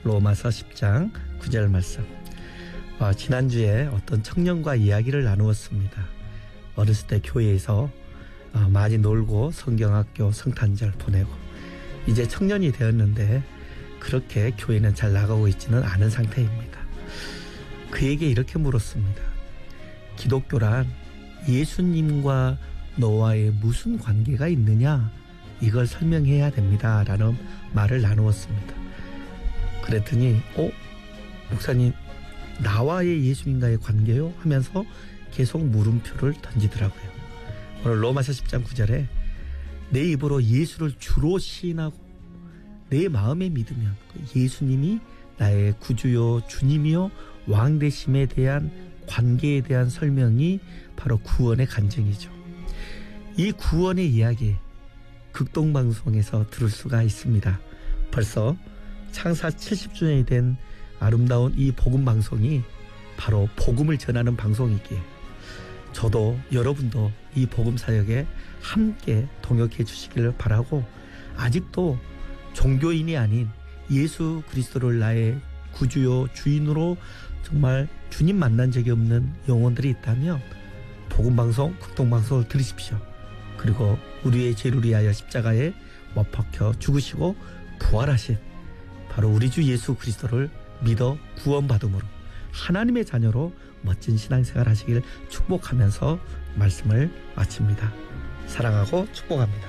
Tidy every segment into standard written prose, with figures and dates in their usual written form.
로마서 10장 9절 말씀. 지난주에 어떤 청년과 이야기를 나누었습니다. 어렸을 때 교회에서 많이 놀고 성경학교 성탄절 보내고 이제 청년이 되었는데 그렇게 교회는 잘 나가고 있지는 않은 상태입니다. 그에게 이렇게 물었습니다. 기독교란 예수님과 너와의 무슨 관계가 있느냐? 이걸 설명해야 됩니다. 라는 말을 나누었습니다. 그랬더니 목사님 나와의 예수님과의 관계요? 하면서 계속 물음표를 던지더라고요. 오늘 로마서 10장 9절에 내 입으로 예수를 주로 시인하고 내 마음에 믿으면 예수님이 나의 구주요 주님이요 왕 되심에 대한 관계에 대한 설명이 바로 구원의 간증이죠. 이 구원의 이야기 극동방송에서 들을 수가 있습니다. 벌써 창사 70주년이 된 아름다운 이 복음방송이 바로 복음을 전하는 방송이기에 저도 여러분도 이 복음사역에 함께 동역해 주시기를 바라고 아직도 종교인이 아닌 예수 그리스도를 나의 구주요 주인으로 정말 주님 만난 적이 없는 영혼들이 있다면 복음방송 극동방송을 들으십시오. 그리고 우리의 죄를 위하여 십자가에 못 박혀 죽으시고 부활하신 바로 우리 주 예수 그리스도를 믿어 구원받음으로 하나님의 자녀로 멋진 신앙생활 하시길 축복하면서 말씀을 마칩니다. 사랑하고 축복합니다.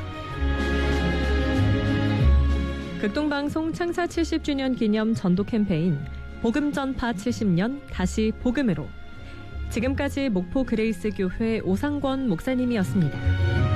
극동방송 창사 70주년 기념 전도 캠페인 복음 전파 70년 다시 복음으로 지금까지 목포 그레이스 교회 오상권 목사님이었습니다.